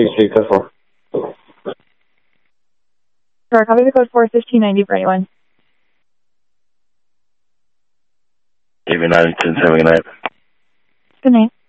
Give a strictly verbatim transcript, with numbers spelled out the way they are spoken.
six three code four. Sure, copy the code four, fifteen ninety for anyone. Even nine ten seven, good night. Good night.